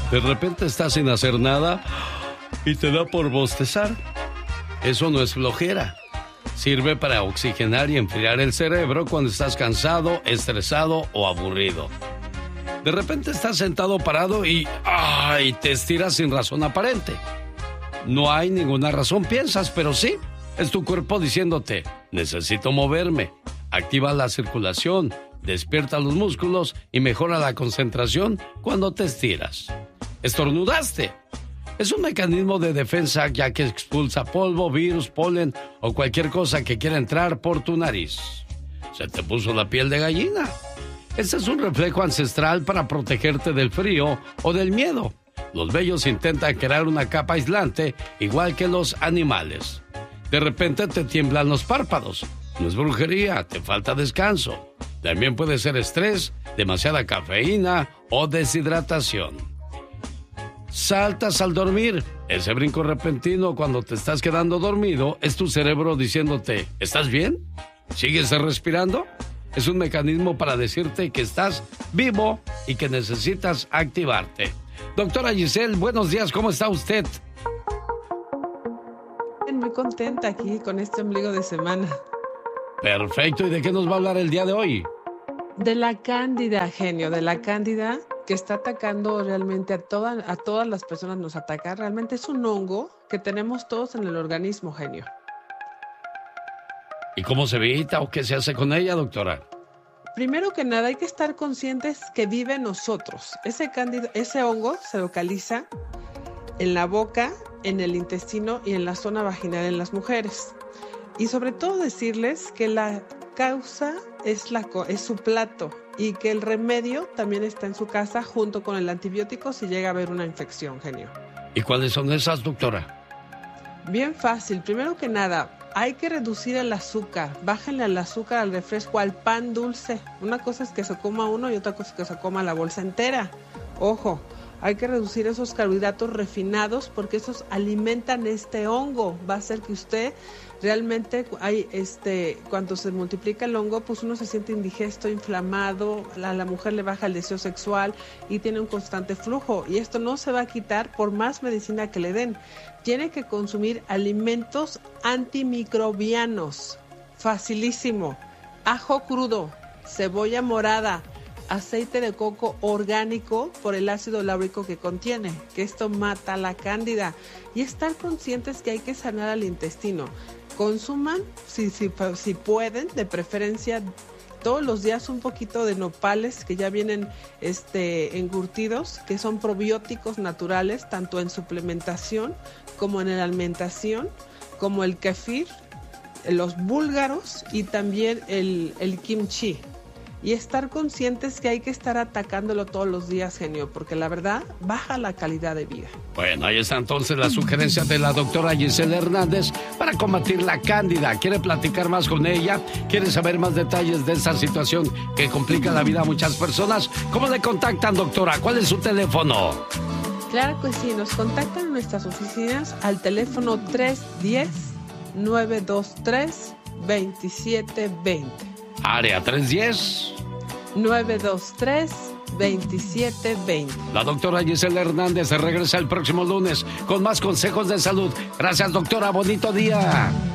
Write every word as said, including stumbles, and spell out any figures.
De repente estás sin hacer nada y te da por bostezar. Eso no es flojera. Sirve para oxigenar y enfriar el cerebro cuando estás cansado, estresado o aburrido. De repente estás sentado parado y ¡ay! Te estiras sin razón aparente. No hay ninguna razón, piensas, pero sí, es tu cuerpo diciéndote, necesito moverme. Activa la circulación, despierta los músculos y mejora la concentración cuando te estiras. Estornudaste. Es un mecanismo de defensa ya que expulsa polvo, virus, polen o cualquier cosa que quiera entrar por tu nariz. Se te puso la piel de gallina. Este es un reflejo ancestral para protegerte del frío o del miedo. Los vellos intentan crear una capa aislante igual que los animales. De repente te tiemblan los párpados. No es brujería, te falta descanso. También puede ser estrés, demasiada cafeína o deshidratación. Saltas al dormir. Ese brinco repentino cuando te estás quedando dormido es tu cerebro diciéndote, ¿estás bien? ¿Sigues respirando? Es un mecanismo para decirte que estás vivo y que necesitas activarte. Doctora Giselle, buenos días, ¿cómo está usted? Muy contenta aquí con este ombligo de semana. Perfecto, ¿y de qué nos va a hablar el día de hoy? De la cándida, genio, de la cándida que está atacando realmente a, toda, a todas las personas, nos ataca. Realmente es un hongo que tenemos todos en el organismo, genio. ¿Y cómo se evita o qué se hace con ella, doctora? Primero que nada hay que estar conscientes que vive en nosotros. Ese cándida, ese hongo se localiza en la boca, en el intestino y en la zona vaginal en las mujeres. Y sobre todo decirles que la causa es, la, es su plato y que el remedio también está en su casa junto con el antibiótico si llega a haber una infección, genio. ¿Y cuáles son esas, doctora? Bien fácil. Primero que nada, hay que reducir el azúcar. Bájenle al azúcar, al refresco, al pan dulce. Una cosa es que se coma uno y otra cosa es que se coma la bolsa entera. Ojo, hay que reducir esos carbohidratos refinados porque esos alimentan este hongo. Va a hacer que usted realmente, hay este, cuando se multiplica el hongo, pues uno se siente indigesto, inflamado, a la mujer le baja el deseo sexual y tiene un constante flujo. Y esto no se va a quitar por más medicina que le den. Tiene que consumir alimentos antimicrobianos. Facilísimo. Ajo crudo, cebolla morada, aceite de coco orgánico por el ácido láurico que contiene, que esto mata la cándida. Y estar conscientes que hay que sanar al intestino. Consuman, si, si, si pueden, de preferencia todos los días un poquito de nopales que ya vienen este, encurtidos, que son probióticos naturales, tanto en suplementación como en la alimentación, como el kefir, los búlgaros y también el, el kimchi. Y estar conscientes que hay que estar atacándolo todos los días, genio, porque la verdad baja la calidad de vida. Bueno, ahí está entonces la sugerencia de la doctora Giselle Hernández para combatir la cándida. ¿Quiere platicar más con ella? ¿Quiere saber más detalles de esta situación que complica la vida a muchas personas? ¿Cómo le contactan, doctora? ¿Cuál es su teléfono? Claro que sí, nos contactan en nuestras oficinas al teléfono tres uno cero, nueve dos tres, dos siete dos cero. Área tres uno cero. nueve dos tres, dos siete dos cero. La doctora Giselle Hernández regresa el próximo lunes con más consejos de salud. Gracias, doctora. Bonito día.